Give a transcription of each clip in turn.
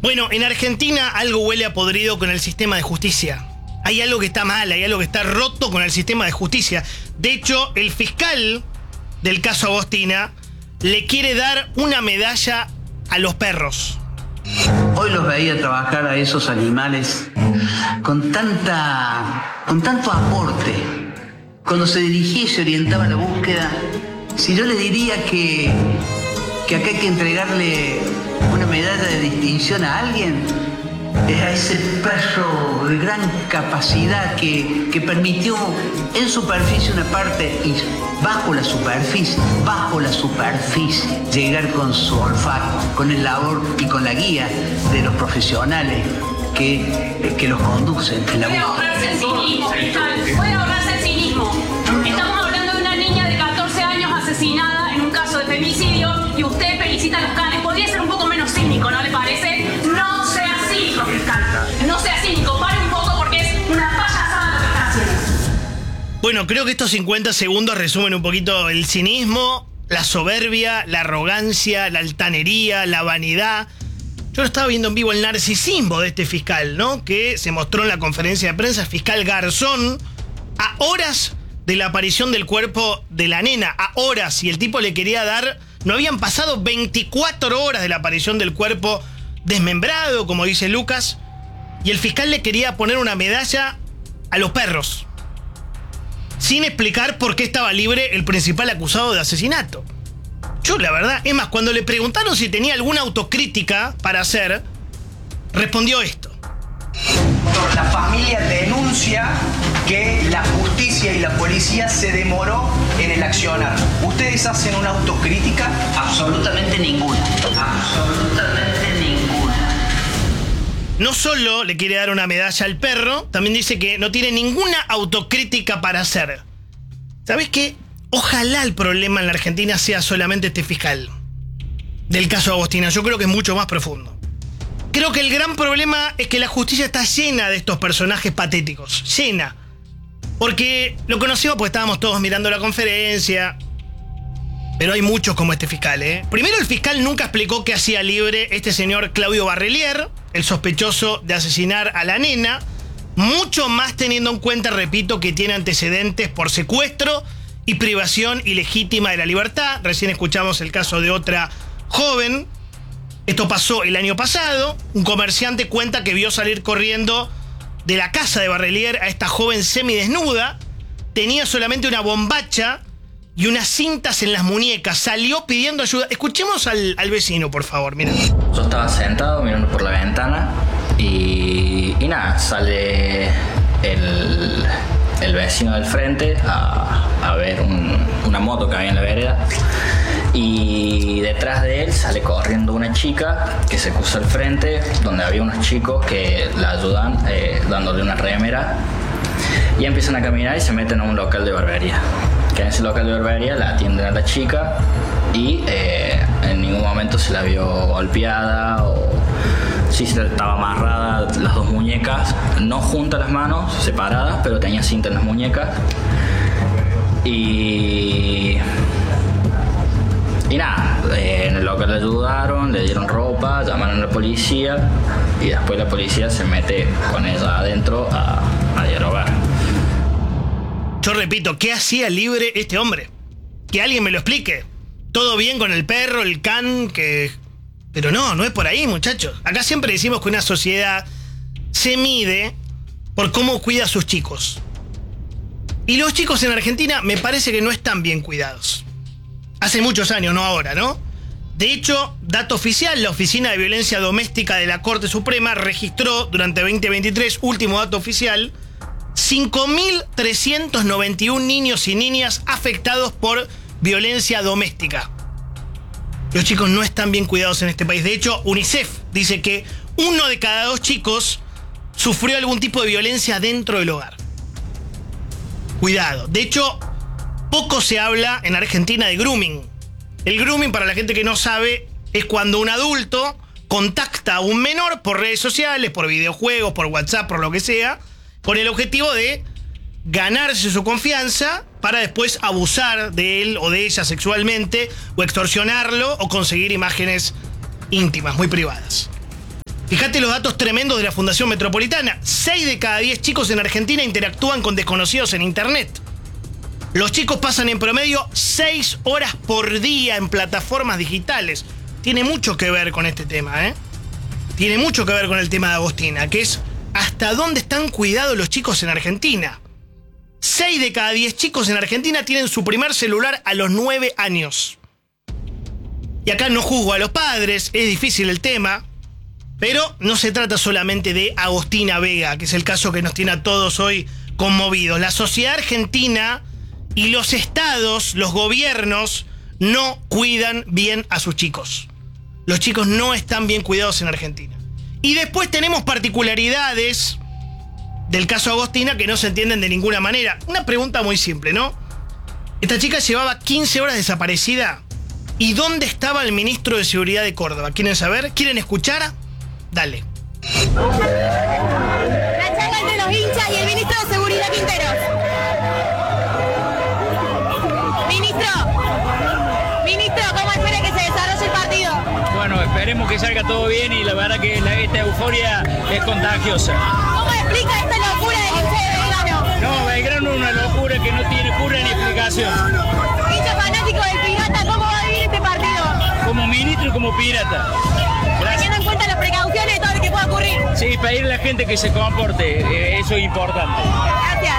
Bueno, en Argentina algo huele a podrido con el sistema de justicia. Hay algo que está mal, hay algo que está roto con el sistema de justicia. De hecho, el fiscal del caso Agostina le quiere dar una medalla a los perros. Hoy los veía trabajar a esos animales con tanto aporte. Cuando se dirigía y se orientaba a la búsqueda, si yo le diría que acá hay que entregarle una medalla de distinción a alguien, es a ese perro de gran capacidad que permitió en superficie una parte y bajo la superficie, llegar con su olfato, con el labor y con la guía de los profesionales que los conducen en la búsqueda. Puede ahorrarse el cinismo, fiscal. Puede ahorrarse el cinismo. Estamos hablando de una niña de 14 años asesinada en un caso de femicidio y usted felicita a los canes. Podría ser un poco menos cínico, ¿no le parece? No sea cínico, fiscal. No sea cínico. Pare un poco porque es una payasada lo que está haciendo. Bueno, creo que estos 50 segundos resumen un poquito el cinismo, la soberbia, la arrogancia, la altanería, la vanidad. Yo lo estaba viendo en vivo, el narcisismo de este fiscal, ¿no? Que se mostró en la conferencia de prensa, el fiscal Garzón, a horas de la aparición del cuerpo de la nena, a horas, y el tipo le quería dar, no habían pasado 24 horas de la aparición del cuerpo desmembrado, como dice Lucas, y el fiscal le quería poner una medalla a los perros, sin explicar por qué estaba libre el principal acusado de asesinato. Yo, la verdad, es más, cuando le preguntaron si tenía alguna autocrítica para hacer, respondió esto. La familia denuncia que la justicia y la policía se demoró en el accionar. ¿Ustedes hacen una autocrítica? Absolutamente ninguna. Absolutamente ninguna. No solo le quiere dar una medalla al perro, también dice que no tiene ninguna autocrítica para hacer. ¿Sabés qué? Ojalá el problema en la Argentina sea solamente este fiscal del caso Agostina. Yo creo que es mucho más profundo. Creo que el gran problema es que la justicia está llena de estos personajes patéticos. Llena. Porque lo conocimos porque estábamos todos mirando la conferencia. Pero hay muchos como este fiscal, ¿eh? Primero, el fiscal nunca explicó qué hacía libre este señor Claudio Barrelier, el sospechoso de asesinar a la nena. Mucho más teniendo en cuenta, repito, que tiene antecedentes por secuestro y privación ilegítima de la libertad. Recién escuchamos el caso de otra joven. Esto pasó el año pasado. Un comerciante cuenta que vio salir corriendo de la casa de Barrelier a esta joven semidesnuda. Tenía solamente una bombacha y unas cintas en las muñecas. Salió pidiendo ayuda. Escuchemos al vecino, por favor. Mira. Yo estaba sentado mirando por la ventana y nada, sale el vecino del frente a ver una moto que había en la vereda, y detrás de él sale corriendo una chica que se puso al frente donde había unos chicos que la ayudan dándole una remera, y empiezan a caminar y se meten a un local de barbería, que en ese local de barbería la atienden a la chica y en ningún momento se la vio golpeada o sí estaba amarrada las dos muñecas, no juntas las manos, separadas, pero tenía cinta en las muñecas. Y nada, en el local le ayudaron, le dieron ropa, llamaron a la policía y después la policía se mete con ella adentro a dialogar. Yo repito, ¿qué hacía libre este hombre? Que alguien me lo explique. Todo bien con el perro, el can, pero no es por ahí, muchachos. Acá siempre decimos que una sociedad se mide por cómo cuida a sus chicos. Y los chicos en Argentina me parece que no están bien cuidados. Hace muchos años, no ahora, ¿no? De hecho, dato oficial, la Oficina de Violencia Doméstica de la Corte Suprema registró durante 2023, último dato oficial, 5.391 niños y niñas afectados por violencia doméstica. Los chicos no están bien cuidados en este país. De hecho, UNICEF dice que 1 de cada 2 chicos sufrió algún tipo de violencia dentro del hogar. Cuidado. De hecho, poco se habla en Argentina de grooming. El grooming, para la gente que no sabe, es cuando un adulto contacta a un menor por redes sociales, por videojuegos, por WhatsApp, por lo que sea, con el objetivo de ganarse su confianza para después abusar de él o de ella sexualmente, o extorsionarlo, o conseguir imágenes íntimas, muy privadas. Fíjate los datos tremendos de la Fundación Metropolitana. 6 de cada 10 chicos en Argentina interactúan con desconocidos en internet. Los chicos pasan en promedio 6 horas por día en plataformas digitales. Tiene mucho que ver con este tema, ¿eh? Tiene mucho que ver con el tema de Agostina, que es hasta dónde están cuidados los chicos en Argentina. 6 de cada 10 chicos en Argentina tienen su primer celular a los 9 años. Y acá no juzgo a los padres, es difícil el tema, pero no se trata solamente de Agostina Vega, que es el caso que nos tiene a todos hoy conmovidos. La sociedad argentina y los estados, los gobiernos, no cuidan bien a sus chicos. Los chicos no están bien cuidados en Argentina. Y después tenemos particularidades del caso Agostina que no se entienden de ninguna manera. Una pregunta muy simple, ¿no? Esta chica llevaba 15 horas desaparecida. ¿Y dónde estaba el ministro de Seguridad de Córdoba? ¿Quieren saber? ¿Quieren escuchar? Dale. La charla entre los hinchas y el ministro de Seguridad Quinteros. Ministro, ¿cómo espera que se desarrolle el partido? Bueno, esperemos que salga todo bien y la verdad que esta euforia es contagiosa. ¿Cómo explica esta locura del hincha de Belgrano? No, Belgrano es una locura que no tiene cura ni explicación. Hincha fanático del Pirata, ¿cómo va a vivir este partido? Como ministro y como pirata. Gracias. Teniendo en cuenta las precauciones y todo lo que pueda ocurrir. Sí, pedirle a la gente que se comporte, eso es importante. Gracias.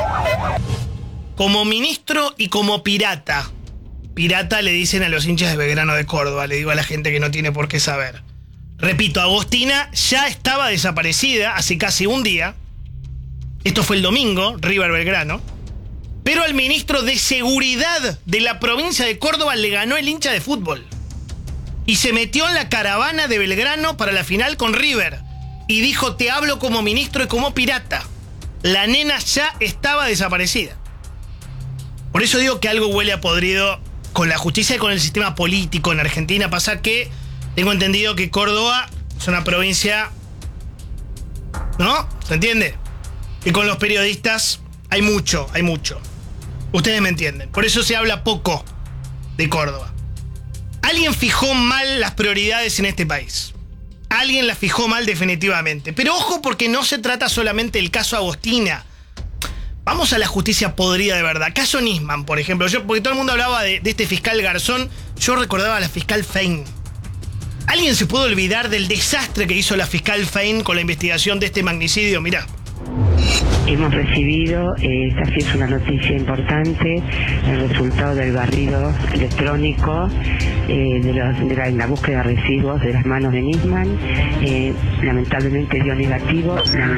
Como ministro y como pirata. Pirata le dicen a los hinchas de Belgrano de Córdoba, le digo a la gente que no tiene por qué saber. Repito, Agostina ya estaba desaparecida hace casi un día. Esto fue el domingo, River Belgrano. Pero al ministro de Seguridad de la provincia de Córdoba le ganó el hincha de fútbol. Y se metió en la caravana de Belgrano para la final con River. Y dijo, te hablo como ministro y como pirata. La nena ya estaba desaparecida. Por eso digo que algo huele a podrido con la justicia y con el sistema político en Argentina. Pasa que tengo entendido que Córdoba es una provincia, ¿no? ¿Se entiende? Y con los periodistas hay mucho. Ustedes me entienden. Por eso se habla poco de Córdoba. Alguien fijó mal las prioridades en este país. Alguien las fijó mal definitivamente. Pero ojo, porque no se trata solamente del caso Agostina. Vamos a la justicia podrida de verdad. Caso Nisman, por ejemplo. Porque todo el mundo hablaba de este fiscal Garzón. Yo recordaba a la fiscal Fein. ¿Alguien se puede olvidar del desastre que hizo la fiscal Fein con la investigación de este magnicidio? Mirá. Hemos recibido, esta sí es una noticia importante, el resultado del barrido electrónico de la búsqueda de residuos de las manos de Nisman. Lamentablemente dio negativo,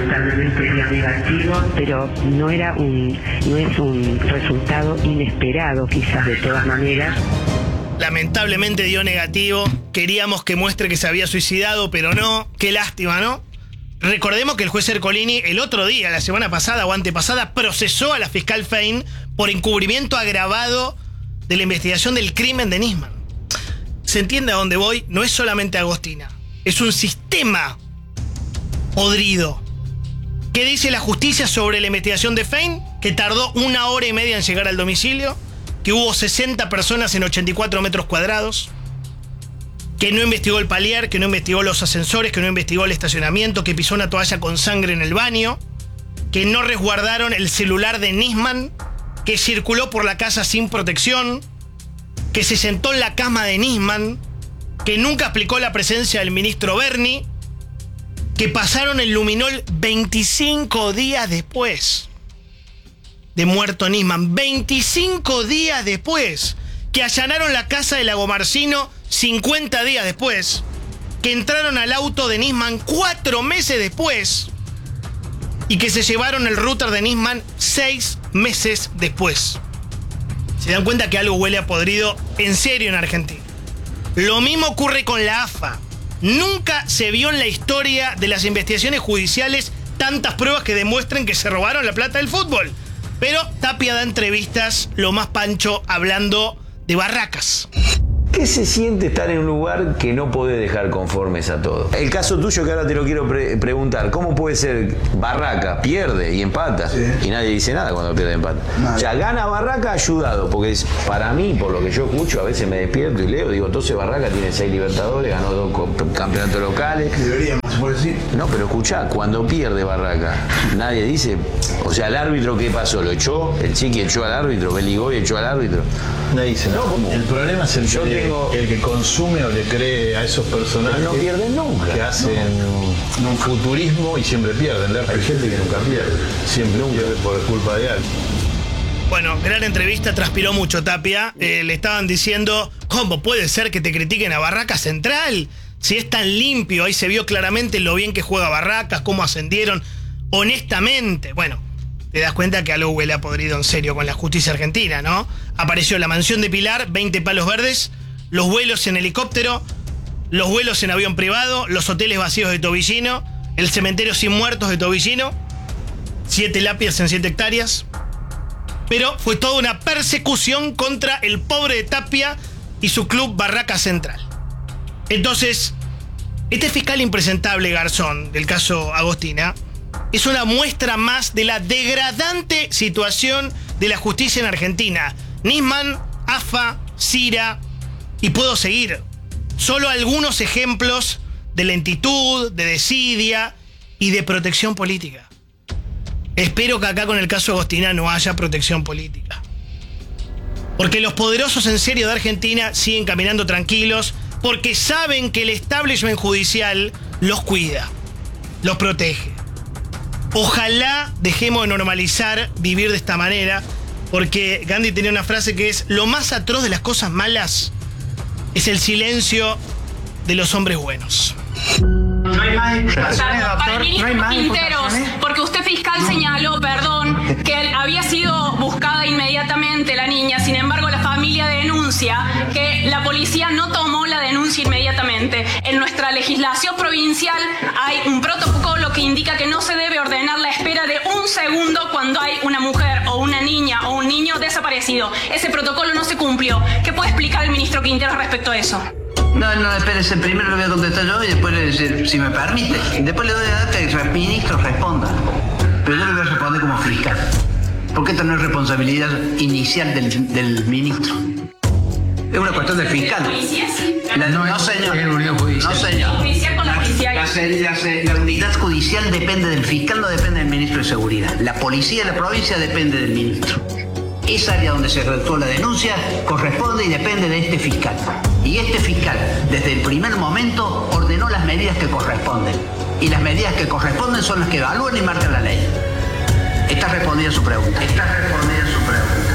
pero no es un resultado inesperado, quizás, de todas maneras. Lamentablemente dio negativo. Queríamos que muestre que se había suicidado, pero no. Qué lástima, ¿no? Recordemos que el juez Ercolini el otro día, la semana pasada o antepasada, procesó a la fiscal Fein por encubrimiento agravado de la investigación del crimen de Nisman. ¿Se entiende a dónde voy? No es solamente Agostina. Es un sistema podrido. ¿Qué dice la justicia sobre la investigación de Fein? Que tardó 1 hora y media en llegar al domicilio, que hubo 60 personas en 84 metros cuadrados, que no investigó el palier, que no investigó los ascensores, que no investigó el estacionamiento, que pisó una toalla con sangre en el baño, que no resguardaron el celular de Nisman, que circuló por la casa sin protección, que se sentó en la cama de Nisman, que nunca explicó la presencia del ministro Berni, que pasaron el luminol 25 días después de muerto Nisman. 25 días después. Que allanaron la casa de Lagomarcino 50 días después, que entraron al auto de Nisman 4 meses después y que se llevaron el router de Nisman 6 meses después. Se dan cuenta que algo huele a podrido en serio en Argentina. Lo mismo ocurre con la AFA. Nunca se vio en la historia de las investigaciones judiciales tantas pruebas que demuestren que se robaron la plata del fútbol. Pero Tapia da entrevistas, lo más pancho, hablando de barracas. ¿Qué se siente estar en un lugar que no podés dejar conformes a todos? El caso tuyo, que ahora te lo quiero preguntar, ¿cómo puede ser Barraca, pierde y empata? Sí. Y nadie dice nada cuando pierde y empata. Nadie. O sea, gana Barraca ayudado, porque para mí, por lo que yo escucho, a veces me despierto y leo, digo, entonces Barraca tiene 6 Libertadores, ganó 2 campeonatos locales. por decir. No, pero escuchá, cuando pierde Barraca, nadie dice, o sea, el árbitro, ¿qué pasó? ¿Lo echó? ¿El Chiqui echó al árbitro? ¿Beligoy echó al árbitro? Nadie dice nada. No, el problema es el que consume o le cree a esos personajes. Pero no pierden nunca. Que hacen un futurismo y siempre pierden. Hay gente que nunca pierde. Siempre pierde por culpa de alguien. Bueno, gran entrevista, transpiró mucho Tapia. Le estaban diciendo, ¿cómo puede ser que te critiquen a Barraca Central? Si es tan limpio, ahí se vio claramente lo bien que juega Barracas, cómo ascendieron. Honestamente, bueno, te das cuenta que algo huele a podrido en serio con la justicia argentina, ¿no? Apareció la mansión de Pilar, 20 palos verdes, los vuelos en helicóptero, los vuelos en avión privado, los hoteles vacíos de Tobillino, el cementerio sin muertos de Tobillino, 7 lápidas en 7 hectáreas. Pero fue toda una persecución contra el pobre de Tapia y su club Barraca Central. Entonces, este fiscal impresentable Garzón, del caso Agostina, es una muestra más de la degradante situación de la justicia en Argentina. Nisman, AFA, Cira, y puedo seguir. Solo algunos ejemplos de lentitud, de desidia y de protección política. Espero que acá con el caso Agostina no haya protección política. Porque los poderosos en serio de Argentina siguen caminando tranquilos porque saben que el establishment judicial los cuida, los protege. Ojalá dejemos de normalizar vivir de esta manera, porque Gandhi tenía una frase que es: lo más atroz de las cosas malas es el silencio de los hombres buenos. No hay más imputaciones, Para el doctor. No ministro hay más Quinteros, imputaciones. porque usted fiscal señaló, perdón, que había sido buscada inmediatamente la niña. Sin embargo, la familia denuncia que la policía no tomó la denuncia inmediatamente. En nuestra legislación provincial hay un protocolo que indica que no se debe ordenar la espera de un segundo cuando hay una mujer o una niña o un niño desaparecido. Ese protocolo no se cumplió. ¿Qué puede explicar el ministro Quinteros respecto a eso? No, espérese, primero le voy a contestar yo y después, si me permite, después le doy a dar que el ministro responda. Pero yo le voy a responder como fiscal, porque esta no es responsabilidad inicial del ministro. Es una cuestión del fiscal. No, señor. No, señor. La unidad judicial depende del fiscal, no depende del ministro de Seguridad. La policía de la provincia depende del ministro. Esa área donde se redactó la denuncia corresponde y depende de este fiscal. Y este fiscal, desde el primer momento, ordenó las medidas que corresponden. Y las medidas que corresponden son las que evalúan y marcan la ley. Está respondida su pregunta.